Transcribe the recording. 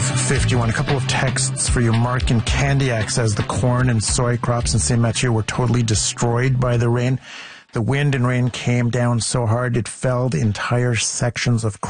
12:51. A couple of texts for you. Mark in Candiac says the corn and soy crops in St. Mathieu were totally destroyed by the rain. The wind and rain came down so hard it felled entire sections of